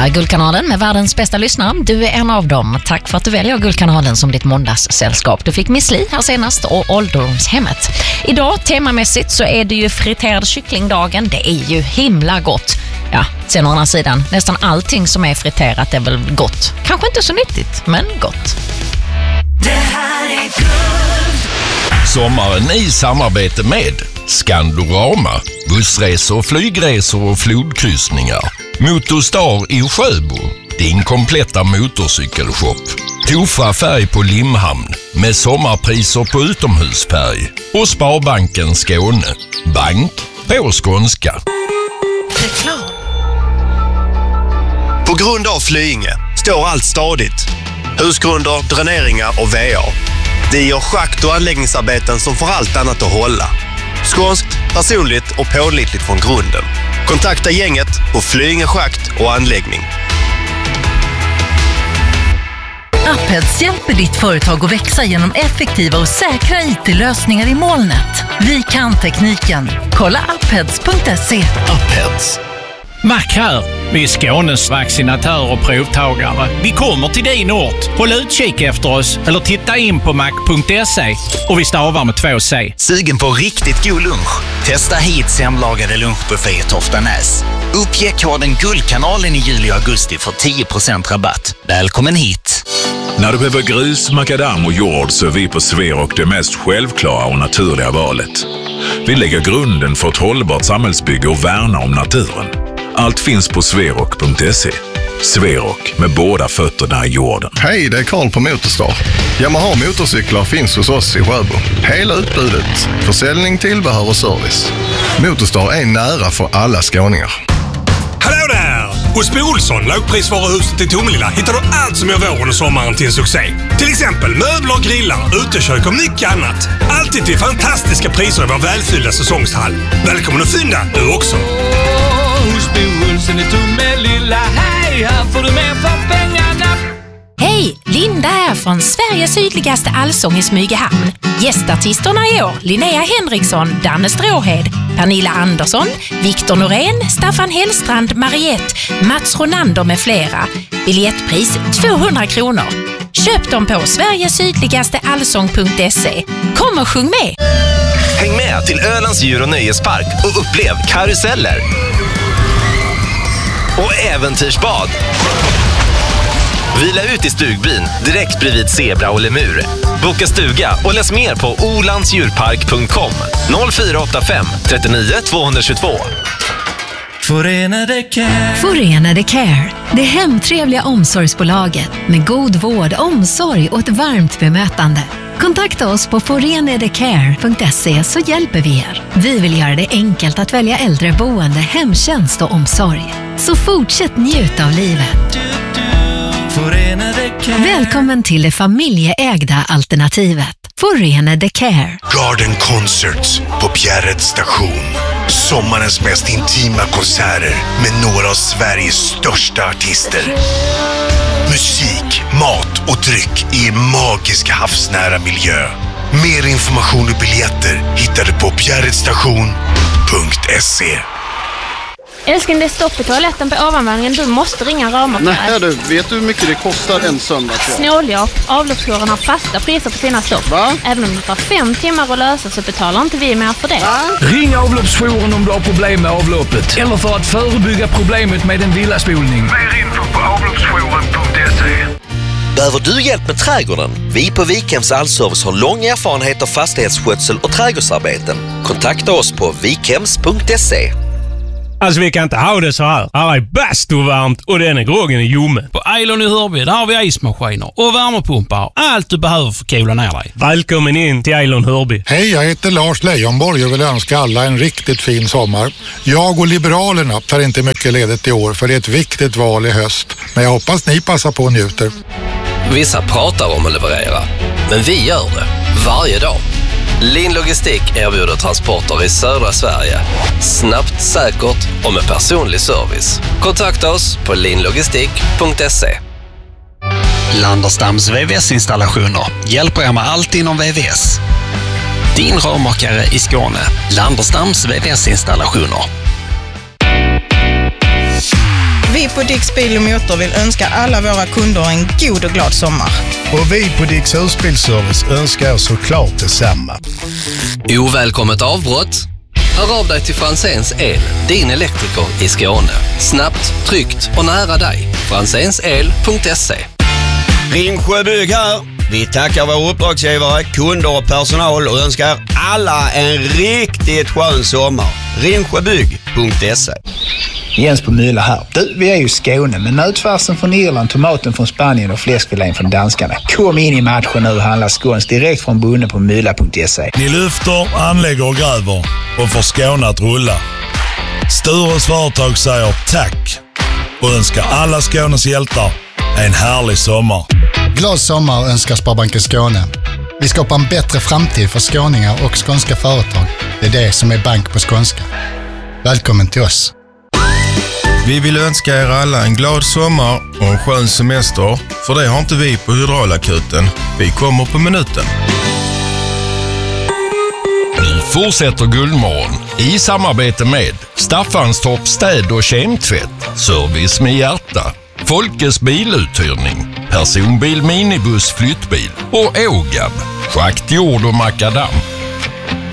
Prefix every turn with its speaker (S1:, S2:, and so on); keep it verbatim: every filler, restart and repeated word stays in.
S1: här är Guldkanalen med världens bästa lyssnare. Du är en av dem. Tack för att du väljer Guldkanalen som ditt måndagssällskap. Du fick Miss Li här senast och ålderdomshemmet. Idag temamässigt så är det ju friterad kycklingdagen. Det är ju himla gott. Ja, sen å andra sidan, nästan allting som är friterat är väl gott. Kanske inte så nyttigt, men gott.
S2: Det här är Guld.
S3: Sommaren i samarbete med Skandorama, bussresor, flygresor och flodkryssningar. Motorstar i Sjöbo, din kompletta motorcykelshop. Tofa färg på Limhamn med sommarpriser på utomhusfärg. Och Sparbanken Skåne, bank på skånska.
S2: Reklam.
S4: På grund av Flyinge står allt stadigt. Husgrunder, dräneringar och V A. Det gör schakt- och anläggningsarbeten som får allt annat att hålla. Skånskt, personligt och pålitligt från grunden. Kontakta gänget på Flyinge schakt och anläggning.
S5: Upheads hjälper ditt företag att växa genom effektiva och säkra I T-lösningar i molnet. Vi kan tekniken. Kolla upheads punkt se.
S4: Upheads.
S6: Mac här. Vi är Skånes vaccinatörer och provtagare. Vi kommer till din ort. Håll utkik efter oss eller titta in på mac punkt se och vi stavar med två C.
S7: Sugen på riktigt god lunch? Testa hit hemlagade lunchbuffé i Toftanäs. Uppge koden Guldkanalen i juli och augusti för tio procent rabatt. Välkommen hit!
S8: När du behöver grus, makadam och jord så är vi på Sverok det mest självklara och naturliga valet. Vi lägger grunden för ett hållbart samhällsbygge och värnar om naturen. Allt finns på sverok punkt se. Sverok, med båda fötterna i jorden.
S9: Hej, det är Karl på Motorstar. Yamaha motorcyklar finns hos oss i Sjöbo. Hela utbudet. Försäljning, tillbehör och service. Motorstar är nära för alla skåningar.
S10: Hallå där! Hos Bo Olsson, lågprisvaruhuset i Tomelilla, hittar du allt som gör våren och sommaren till en succé. Till exempel möbler, grillar, utekök och mycket annat. Alltid till fantastiska priser i vår välfyllda säsongshall. Välkommen att fynda, du också!
S2: Hos Bo Olsson i Tomelilla, hej, här får du mer för pengarna.
S11: Hej, Linda här från Sveriges sydligaste allsång i Smygehamn. Gästartisterna i år, Linnea Henriksson, Danne Stråhed, Pernilla Andersson, Viktor Norén, Staffan Hellstrand, Mariette, Mats Ronander med flera. Biljettpris tvåhundra kronor. Köp dem på sverigesydligaste allsång punkt se. Kom och sjung med!
S4: Häng med till Ölands djur- och nöjespark och upplev karuseller och äventyrsbad. Vila ut i stugbyn direkt bredvid zebra och lemur. Boka stuga och läs mer på olandsdjurpark punkt com noll fyra åtta fem trettionio tvåhundratjugotvå.
S2: Förenade Care.
S12: Förenade Care. Det hemtrevliga omsorgsbolaget med god vård, omsorg och ett varmt bemötande. Kontakta oss på förenadecare punkt se så hjälper vi er. Vi vill göra det enkelt att välja äldreboende, hemtjänst och omsorg. Så fortsätt njuta av livet. Välkommen till det familjeägda alternativet. Förenade Care.
S13: Garden Concerts på Bjärreds station. Sommarens mest intima konserter med några av Sveriges största artister. Musik, mat och dryck i en magisk havsnära miljö. Mer information och biljetter hittar du på bjärredstation punkt se.
S14: Älskling, det är stopp i toaletten på ovanvåningen. Du måste ringa Rörmokare.
S15: Nej du, vet du hur mycket det kostar en söndag kvar?
S14: Snåljåp. Avloppsjouren har fasta priser på sina stopp.
S15: Va?
S14: Även om det tar fem timmar att lösa så betalar inte vi mer för det.
S15: Va?
S16: Ring avloppsjouren om du har problem med avloppet. Eller för att förebygga problemet med en villaspolning.
S17: Mer info på avloppsjouren punkt se.
S18: Behöver du hjälp med trädgården? Vi på Vikhems Allservice har lång erfarenhet av fastighetsskötsel och trädgårdsarbeten. Kontakta oss på vikhems punkt se.
S19: Alltså vi kan inte ha det så här. Här är bastu varmt och den är groggen i Jomme.
S20: På Eilon i Hörby, där har vi ismaskiner och värmepumpar. Allt du behöver för att kola ner dig.
S19: Välkommen in till Eilon Hörby.
S21: Hej, jag heter Lars Lejonborg och vill önska alla en riktigt fin sommar. Jag och Liberalerna tar inte mycket ledigt i år för det är ett viktigt val i höst. Men jag hoppas ni passar på och njuter.
S22: Vissa pratar om att leverera, men vi gör det varje dag. Lin Logistik erbjuder transporter i södra Sverige. Snabbt, säkert och med personlig service. Kontakta oss på linlogistik punkt se.
S7: Landerstams V V S-installationer hjälper er med allt inom V V S. Din rörmakare i Skåne. Landerstams V V S-installationer.
S1: Vi på Dicks Bil och Motor vill önska alla våra kunder en god och glad sommar.
S3: Och vi på Dicks husbilsservice önskar såklart detsamma.
S22: Ovälkommet avbrott? Hör av dig till Franzéns El, din elektriker i Skåne. Snabbt, tryggt och nära dig. franzénsel punkt se.
S23: Ringsjö Bygg här. Vi tackar våra uppdragsgivare, kunder och personal och önskar alla en riktigt skön sommar. ringsjöbygg punkt se.
S24: Jens på Mylla här. Du, vi är ju Skåne, men nötfärsen från Irland, tomaten från Spanien och fläskfilén från danskarna. Kom in i matchen nu och handla skåns direkt från bonden på mylla punkt se.
S25: Ni lyfter, anlägger och gräver och får Skåne att rulla. Stures företag säger tack och önskar alla Skånes hjältar en härlig sommar.
S26: Glad sommar önskar Sparbanken Skåne. Vi skapar en bättre framtid för skåningar och skånska företag. Det är det som är bank på skånska. Välkommen till oss.
S27: Vi vill önska er alla en glad sommar och en skön semester, för det har inte vi på Hydraulakuten. Vi kommer på minuten.
S28: Nu fortsätter Guldmorgon i samarbete med Staffanstorp städ- och kemtvätt, service med hjärta, Folkes biluthyrning, personbil, minibuss, flyttbil och Ågab, schakt, jord och makadam.